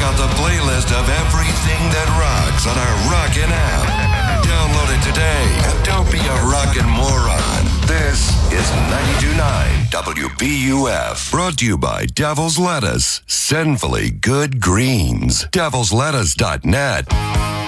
out the playlist of everything that rocks on our Rockin' app. Download it today and don't be a rockin' moron. This is 92.9 WBUF. Brought to you by Devil's Lettuce. Sinfully good greens. Devil'sLettuce.net.